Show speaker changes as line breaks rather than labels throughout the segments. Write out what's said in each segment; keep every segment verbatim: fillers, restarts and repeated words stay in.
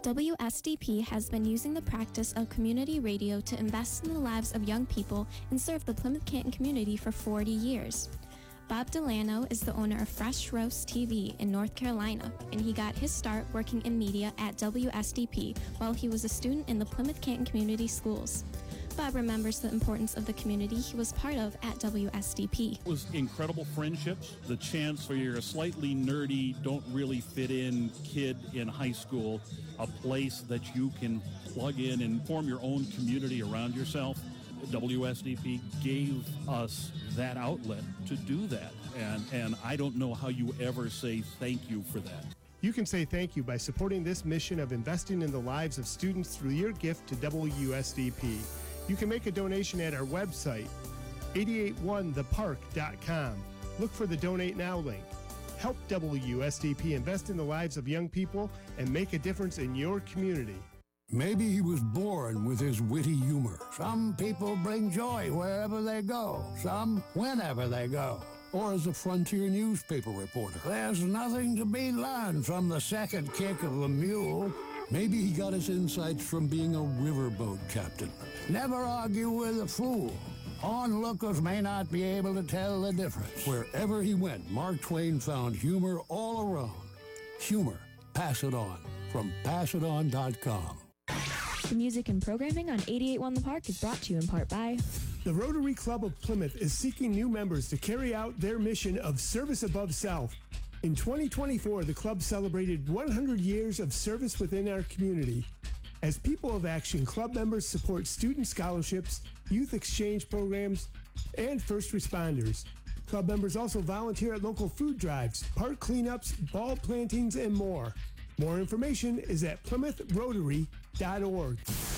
W S D P has been using the practice of community radio to invest in the lives of young people and serve the Plymouth Canton community for forty years. Bob Delano is the owner of Fresh Roast T V in North Carolina, and he got his start working in media at W S D P while he was a student in the Plymouth Canton Community Schools. Bob remembers the importance of the community he was part of at W S D P.
It was incredible friendships, the chance for your slightly nerdy, don't really fit in kid in high school, a place that you can plug in and form your own community around yourself. W S D P gave us that outlet to do that, and, and I don't know how you ever say thank you for that.
You can say thank you by supporting this mission of investing in the lives of students through your gift to W S D P. You can make a donation at our website, eight eight one the park dot com. Look for the Donate Now link. Help W S D P invest in the lives of young people and make a difference in your community.
Maybe he was born with his witty humor. Some people bring joy wherever they go, some whenever they go. Or as a frontier newspaper reporter. There's nothing to be learned from the second kick of a mule. Maybe he got his insights from being a riverboat captain. Never argue with a fool. Onlookers may not be able to tell the difference. Wherever he went, Mark Twain found humor all around. Humor. Pass it on. From pass it on dot com.
The music and programming on eighty-eight point one The Park is brought to you in part by
the Rotary Club of Plymouth is seeking new members to carry out their mission of service above self. In twenty twenty-four, the club celebrated one hundred years of service within our community. As People of Action, club members support student scholarships, youth exchange programs, and first responders. Club members also volunteer at local food drives, park cleanups, ball plantings, and more. More information is at plymouth rotary dot org.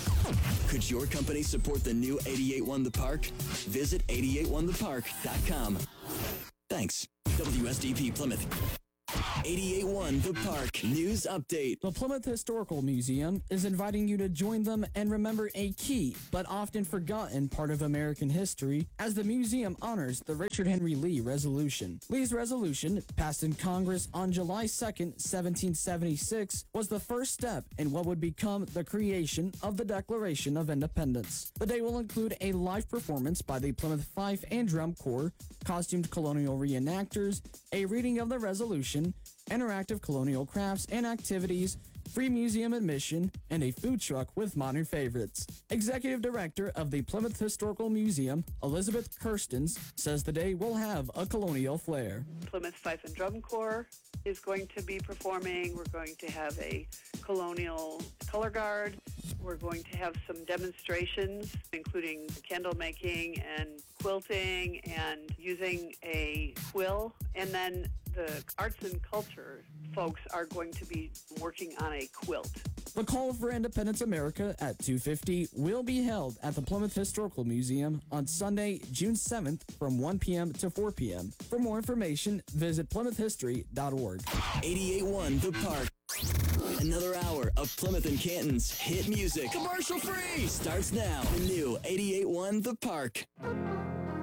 Could your company support the new eighty-eight point one The Park? Visit eighty-eight one the park dot com. Thanks. W S D P Plymouth. eighty-eight point one The Park News Update.
The Plymouth Historical Museum is inviting you to join them and remember a key but often forgotten part of American history as the museum honors the Richard Henry Lee Resolution. Lee's resolution, passed in Congress on July second, seventeen seventy-six, was the first step in what would become the creation of the Declaration of Independence. The day will include a live performance by the Plymouth Fife and Drum Corps, costumed colonial reenactors, a reading of the resolution, interactive colonial crafts and activities, free museum admission, and a food truck with modern favorites. Executive Director of the Plymouth Historical Museum, Elizabeth Kirstens, says the day will have a colonial flair.
Plymouth Fife and Drum Corps is going to be performing. We're going to have a colonial color guard. We're going to have some demonstrations, including candle making and quilting and using a quill. And then the arts and culture folks are going to be working on a quilt.
The Call for Independence America at two fifty will be held at the Plymouth Historical Museum on Sunday, June seventh from one p.m. to four p.m. For more information, visit plymouth history dot org.
eighty-eight point one The Park. Another hour of Plymouth and Canton's hit music. Commercial free! Starts now. The new eighty-eight point one The Park.